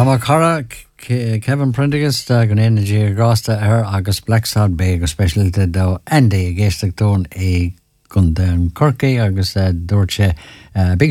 Má cara Kevin Prendergast gan éanaí gásta ar agus Blacksod Bay agus specialte do Andy géisteach tón é gon den Corcaigh agus dúirt sé big